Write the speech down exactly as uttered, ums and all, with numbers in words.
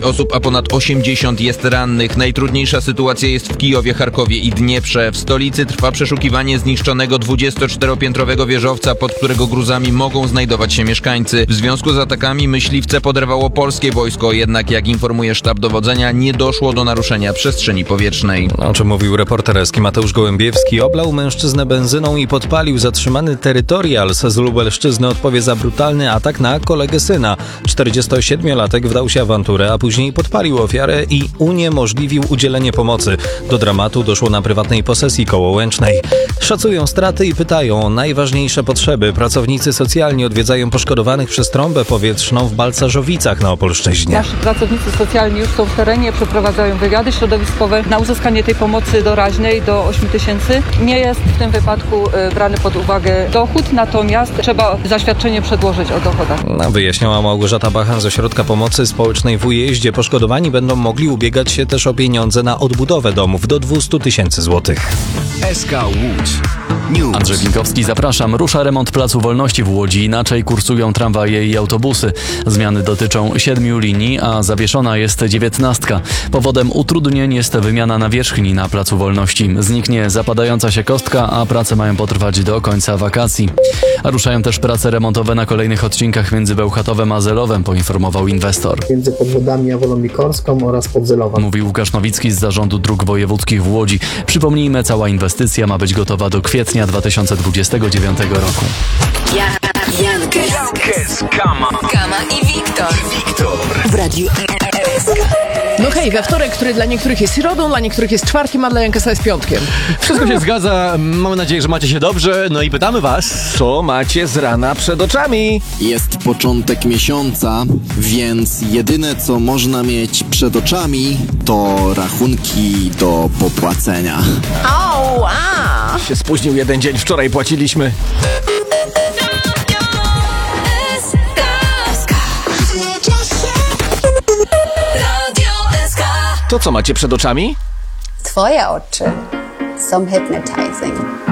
dziewięć osób, a ponad osiemdziesiąt jest rannych. Najtrudniejsza sytuacja jest w Kijowie, Charkowie i Dnieprze. W stolicy trwa przeszukiwanie zniszczonego dwudziestoczteropiętrowego wieżowca, pod którego gruzami mogą znajdować się mieszkańcy. W związku z atakami myśliwce poderwało polskie wojsko, jednak jak informuje sztab dowodzenia, nie doszło do naruszenia przestrzeni powietrznej. O czym mówił reporter Eski Mateusz Gołębiewski. Oblał mężczyznę benzyną i podpalił. Zatrzymany terytorial z Lubelszczyzny odpowie za brutalny atak na kolegę syna. czterdziestosiedmiolatek wdał się w awanturę, a później podpalił ofiarę i uniemożliwił udzielenie pomocy. Do dramatu doszło na prywatnej posesji koło Łęcznej. Szacują straty i pytają o najważniejsze potrzeby. Pracownicy socjalni odwiedzają poszkodowanych przez trąbę powietrzną w Balcarzowicach na Opolszczyźnie. Nasi pracownicy socjalni już są w terenie, przeprowadzają wywiady środowiskowe na uzyskanie tej pomocy doraźnej do ośmiu tysięcy. Nie jest w tym wypadku brany pod uwagę dochód, natomiast trzeba zaświadczenie przedłożyć o dochodach. No, wyjaśniała Małgorzata Bachan z Ośrodka Pomocy Społecznej w Ujeździe. Poszkodowani będą mogli ubiegać się też o pieniądze na odbudowę domów do dwieście tysięcy złotych. S K Łódź News. Andrzej Pinkowski, zapraszam. Rusza remont Placu Wolności w Łodzi. Inaczej kursują tramwaje i autobusy. Zmiany dotyczą siedmiu linii, a zawieszona jest dziewiętnastka. Powodem utrudnień jest wymiana nawierzchni na Placu Wolności. Zniknie zapadająca się kostka, a prace mają potrwać do końca wakacji. A ruszają też prace remontowe na kolejnych odcinkach między Bełchatowem a Zelowem, poinformował inwestor. Między Podwodami a Wolą Mikorską oraz Podzelowem. Mówi Łukasz Nowicki z Zarządu Dróg Wojewódzkich w Łodzi. Przypomnijmy, cała inwestycja ma być gotowa do kwietnia dwa tysiące dwudziestego dziewiątego roku. Jankes, Jankes, Kama, Kama i Wiktor. Wiktor W Radiu S K. No hej, we wtorek, który dla niektórych jest środą, dla niektórych jest czwartkiem, a dla Jankesa jest piątkiem. Wszystko się zgadza, mamy nadzieję, że macie się dobrze, no i pytamy was, co macie z rana przed oczami? Jest początek miesiąca, więc jedyne co można mieć przed oczami to rachunki do popłacenia. Au, a. Się spóźnił jeden dzień, wczoraj płaciliśmy. To co macie przed oczami? Twoje oczy są hypnotizing.